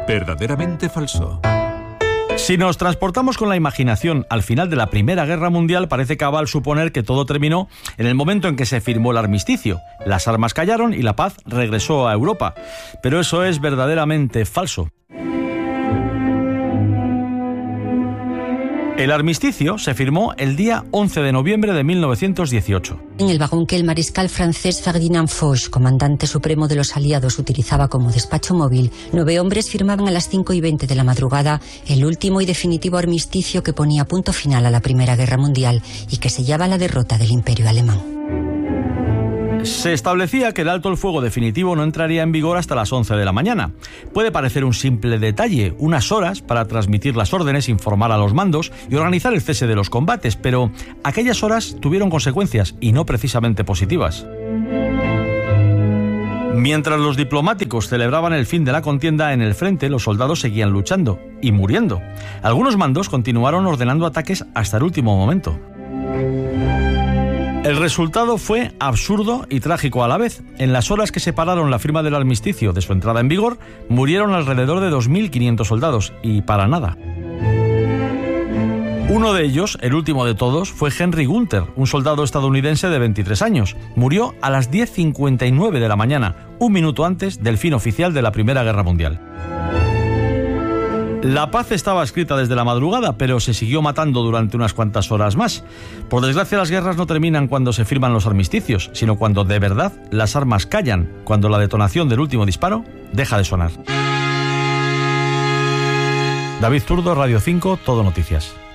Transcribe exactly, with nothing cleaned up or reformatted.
Verdaderamente falso. Si nos transportamos con la imaginación al final de la Primera Guerra Mundial, parece cabal suponer que todo terminó en el momento en que se firmó el armisticio. Las armas callaron y la paz regresó a Europa. Pero eso es verdaderamente falso. El armisticio se firmó el día once de noviembre de mil novecientos dieciocho. En el vagón que el mariscal francés Ferdinand Foch, comandante supremo de los aliados, utilizaba como despacho móvil, nueve hombres firmaban a las cinco y veinte de la madrugada el último y definitivo armisticio que ponía punto final a la Primera Guerra Mundial y que sellaba la derrota del Imperio alemán. Se establecía que el alto el fuego definitivo no entraría en vigor hasta las once de la mañana. Puede parecer un simple detalle, unas horas para transmitir las órdenes, informar a los mandos y organizar el cese de los combates, pero aquellas horas tuvieron consecuencias y no precisamente positivas. Mientras los diplomáticos celebraban el fin de la contienda, en el frente los soldados seguían luchando y muriendo. Algunos mandos continuaron ordenando ataques hasta el último momento. El resultado fue absurdo y trágico a la vez. En las horas que separaron la firma del armisticio de su entrada en vigor, murieron alrededor de dos mil quinientos soldados, y para nada. Uno de ellos, el último de todos, fue Henry Gunther, un soldado estadounidense de veintitrés años. Murió a las diez cincuenta y nueve de la mañana, un minuto antes del fin oficial de la Primera Guerra Mundial. La paz estaba escrita desde la madrugada, pero se siguió matando durante unas cuantas horas más. Por desgracia, las guerras no terminan cuando se firman los armisticios, sino cuando de verdad las armas callan, cuando la detonación del último disparo deja de sonar. David Zurdo, Radio cinco, Todo Noticias.